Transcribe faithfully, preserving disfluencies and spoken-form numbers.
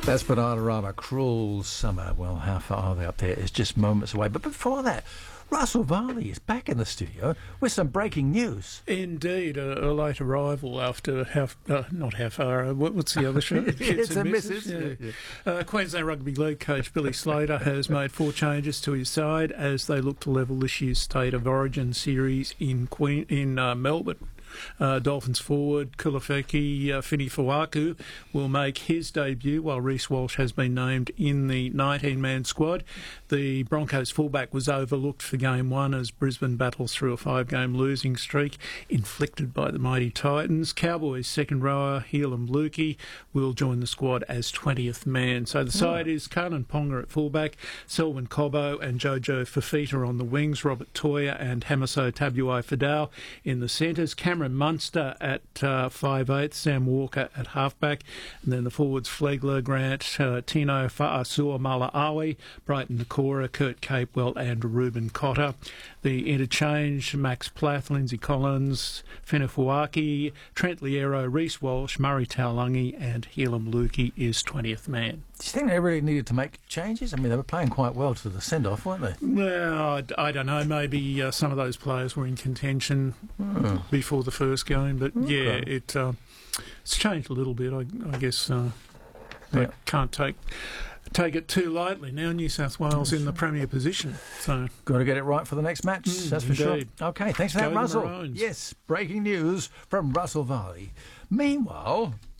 That's Bananarama, Cruel Summer. Well, how far are they up there? It's just moments away. But before that, Russell Varley is back in the studio with some breaking news. Indeed, a, a late arrival after half, uh, not half hour. What, what's the other show? It's a missus. Yeah. Yeah. Uh, Queensland Rugby League coach Billy Slater has made four changes to his side as they look to level this year's State of Origin series in Queen in uh, Melbourne. Uh, Dolphins forward Kulafeki uh, Finifuaku will make his debut, while Reece Walsh has been named in the nineteen-man squad. The Broncos fullback was overlooked for game one as Brisbane battles through a five-game losing streak inflicted by the mighty Titans. Cowboys second rower Helam Lukey will join the squad as twentieth man. So the side oh. is Kanan Ponga at fullback, Selwyn Cobbo and Jojo Fafita on the wings, Robert Toya and Hamaso Tabuai Fidel in the centres, Cameron Munster at uh, five eighth, Sam Walker at halfback, and then the forwards Flegler, Grant, uh, Tino Fa'asua Malaawi, Brighton Nakora, Kurt Capewell and Ruben Cotter. The interchange, Max Plath, Lindsay Collins, Finifuaki, Trent Liero, Reece Walsh, Murray Taulagi and Helam Lukey is twentieth man. Do you think they really needed to make changes? I mean, they were playing quite well to the send-off, weren't they? Well, I, I don't know. Maybe uh, some of those players were in contention oh. before the first game, but okay. yeah, it uh, it's changed a little bit. I, I guess uh, they yeah. can't take take it too lightly now. New South Wales in the premier position, so got to get it right for the next match. Mm, that's for indeed. sure. Okay, thanks for Go that, the Russell. Maroons. Yes, breaking news from Russell Varley. Meanwhile,